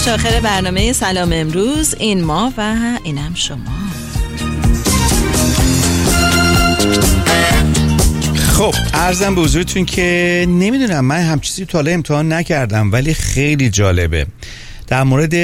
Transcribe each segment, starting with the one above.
بخش آخر برنامه سلام امروز. این ما و اینم شما. خب عرضم به حضورتون که نمیدونم، من هم چیزی تا حالا امتحان نکردم ولی خیلی جالبه در مورد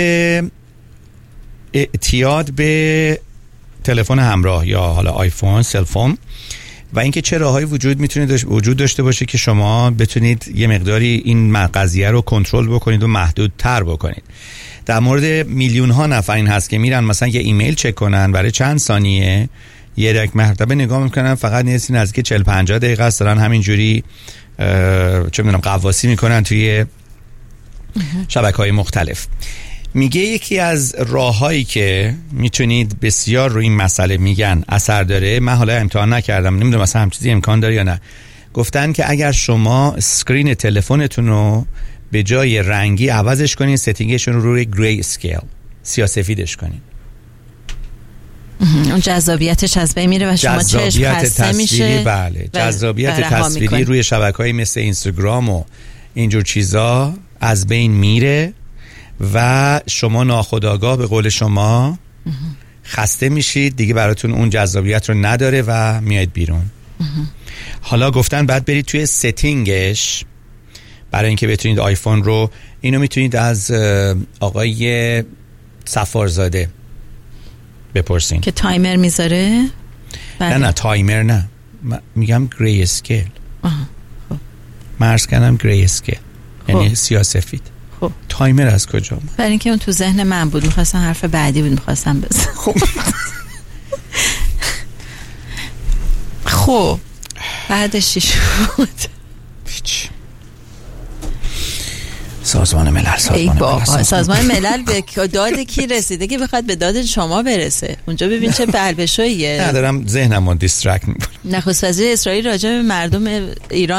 اعتیاد به تلفن همراه یا حالا آیفون، سلفون، و اینکه چه راههایی وجود داشته باشه که شما بتونید یه مقداری این قضیه رو کنترل بکنید و محدودتر بکنید. در مورد میلیون ها نفر این هست که میرن مثلا یه ایمیل چک کنن، برای چند ثانیه یک مرتبه نگاه میکنن، فقط نزدیک 40-50 دقیقه است دارن همینجوری چه میدونم قواسی میکنن توی شبکه‌های مختلف. میگه یکی از راههایی که میتونید بسیار روی این مسئله میگن اثر داره، من حالا امتحان نکردم نمیدونم مثلا هم چیزی امکان داره یا نه، گفتن که اگر شما اسکرین تلفنتون رو به جای رنگی عوضش کنین، ستینگشون رو روی گری اسکیل، سیاه‌سفیدش کنین، اون جذابیتش از بین میره و شما چشم خسته میشه. بله، جذابیت تصویری روی شبکه‌های مثل اینستاگرام و اینجور چیزا از بین میره و شما ناخودآگاه به قول شما خسته میشید دیگه، براتون اون جذابیت رو نداره و میاید بیرون. حالا گفتن بعد برید توی ستینگش برای اینکه بتونید آیفون رو، اینو میتونید از آقای سفارزاده بپرسین که تایمر میذاره. نه تایمر نه، میگم گری اسکیل. مرز کردم گری اسکیل یعنی سیاه‌سفید. خب تایمر از کجا؟ برای اینکه اون تو ذهن من بود، میخواستم حرف بعدی بود میخواستم بزنم. خب بعدش چی شد؟ هیچ. سازمان ملل سازمان ملل به داد کی رسیده که بخواد به داد شما برسه؟ اونجا ببین چه بلبشویه. ندارم ذهنمو دیسترکت میکنم. نخست وزیر اسرائیل راجع به مردم ایران